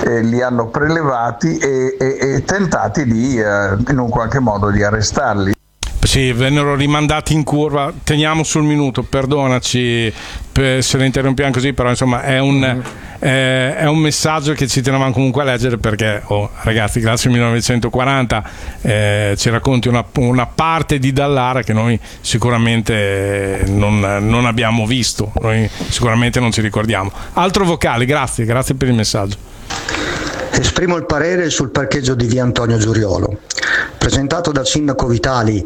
li hanno prelevati e tentati di in un qualche modo di arrestarli. Sì, vennero rimandati in curva. Teniamo sul minuto, perdonaci se le interrompiamo così, però insomma è un messaggio che ci tenevamo comunque a leggere, perché ragazzi, grazie al 1940 ci racconti una parte di Dallara che noi sicuramente non abbiamo visto, noi sicuramente non ci ricordiamo. Altro vocale, grazie per il messaggio. Esprimo il parere sul parcheggio di via Antonio Giuriolo, presentato dal sindaco Vitali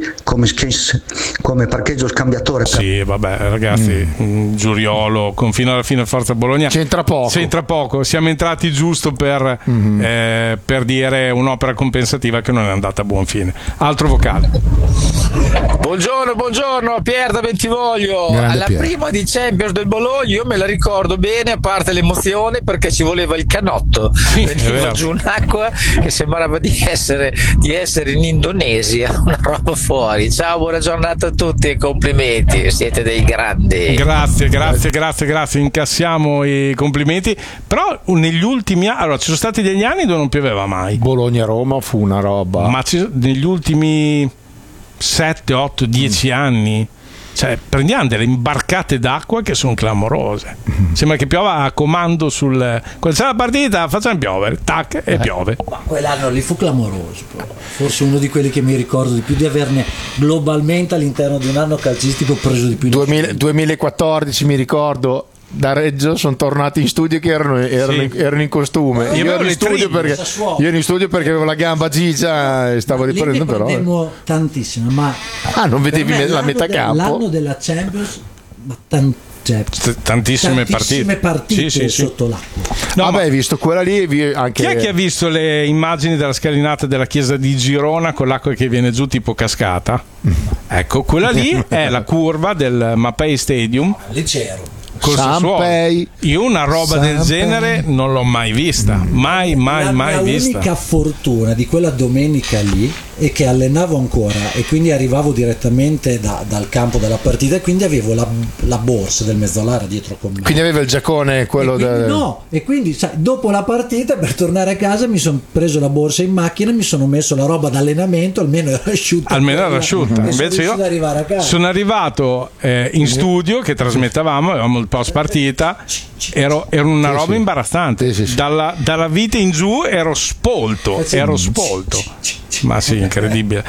come parcheggio scambiatore. Sì, vabbè, ragazzi, Giuriolo, confino alla fine Forza Bologna. C'entra poco. Siamo entrati giusto per dire un'opera compensativa che non è andata a buon fine. Altro vocale. Buongiorno, Pier da Bentivoglio. Grande Alla Pier. prima di Champions del Bologna io me la ricordo bene, a parte l'emozione, perché ci voleva il canotto. Veniva giù un'acqua che sembrava di essere in Indonesia, una roba fuori. Ciao, buona giornata a tutti e complimenti, siete dei grandi. Grazie, incassiamo i complimenti. Però negli ultimi anni, allora, ci sono stati degli anni dove non pioveva mai. Bologna-Roma fu una roba. Ma negli ultimi 7, 8, 10 anni, cioè, prendiamo delle imbarcate d'acqua che sono clamorose. Sembra che piova a comando quando c'è la partita facciamo piovere, tac, e piove. Ma quell'anno lì fu clamoroso, forse uno di quelli che mi ricordo di più, di averne globalmente all'interno di un anno calcistico preso di più. 2014 mi ricordo, da Reggio sono tornati in studio che erano in costume. Io ero in studio perché avevo la gamba gigia e stavo riprendendo, però tantissimo, ma non vedevi la metà campo. L'anno della Champions, ma tantissime partite sì. Sotto l'acqua. No, hai visto quella lì anche... Chi è che ha visto le immagini della scalinata della chiesa di Girona con l'acqua che viene giù tipo cascata? Ecco, quella lì è la curva del Mapei Stadium. Lì c'ero. Io una roba del genere non l'ho mai vista, mai vista. L'unica fortuna di quella domenica lì è che allenavo ancora e quindi arrivavo direttamente dal campo della partita, e quindi avevo la borsa del Mezzolara dietro con me. Quindi aveva il giaccone quello e quindi sai, dopo la partita, per tornare a casa, mi sono preso la borsa in macchina, mi sono messo la roba d'allenamento, almeno era asciutta. Invece io sono arrivato in studio che trasmettevamo, avevamo il post partita, ero una roba imbarazzante. Sì. Dalla vita in giù ero spolto. Ma sì, incredibile.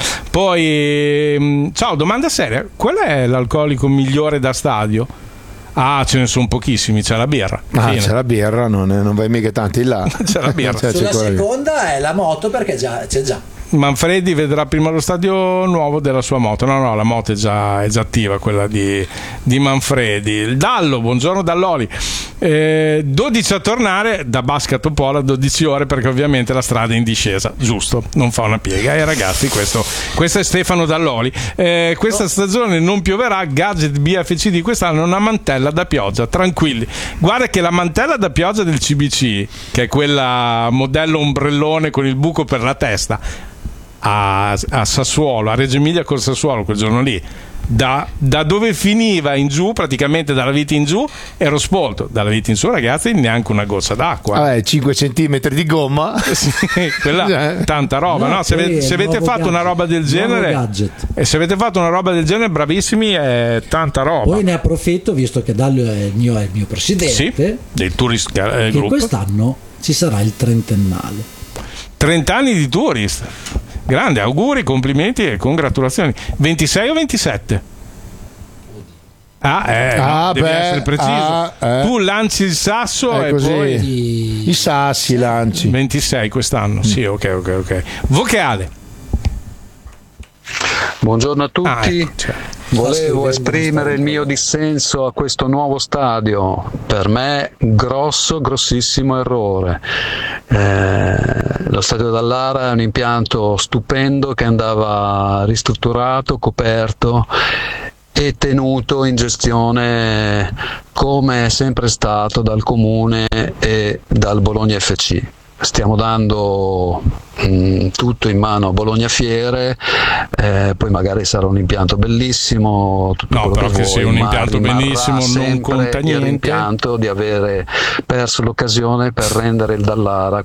Poi ciao, domanda seria: qual è l'alcolico migliore da stadio? Ce ne sono pochissimi, c'è la birra. C'è la birra, non vai mica tanti là. C'è la birra. Sulla seconda è la moto, perché c'è già. Manfredi vedrà prima lo stadio nuovo della sua moto. No, la moto è già attiva, quella di Manfredi. Il Dallo, buongiorno Dalloli. 12 a tornare da Basca Topola, 12 ore, perché ovviamente la strada è in discesa, giusto, non fa una piega. E ragazzi, questo è Stefano Dalloli. Questa stagione non pioverà, gadget BFC di quest'anno, una mantella da pioggia, tranquilli. Guarda che la mantella da pioggia del CBC, che è quella modello ombrellone con il buco per la testa, a Sassuolo, a Reggio Emilia col Sassuolo quel giorno lì, da dove finiva in giù, praticamente dalla vita in giù, ero spolto. Dalla vita in su, ragazzi, neanche una goccia d'acqua. 5 centimetri di gomma. Sì, quella tanta roba. No, se avete fatto una roba del genere, bravissimi, è tanta roba. Poi ne approfitto, visto che Daglio è il mio presidente, del Tourist che Group. Quest'anno ci sarà il 30ennale. 30 anni di Tourist. Grande, auguri, complimenti e congratulazioni. 26 o 27? Devi essere preciso. Tu lanci il sasso e così. Poi I sassi lanci. 26 quest'anno. Sì, ok. Vocale. Buongiorno a tutti. Volevo esprimere il mio dissenso a questo nuovo stadio. Per me grossissimo errore. Lo stadio Dallara è un impianto stupendo che andava ristrutturato, coperto e tenuto in gestione come è sempre stato dal Comune e dal Bologna FC. Stiamo dando tutto in mano a Bologna Fiere, poi magari sarà un impianto bellissimo, però che sia un impianto benissimo non conta niente. Il rimpianto di avere perso l'occasione per rendere il Dallara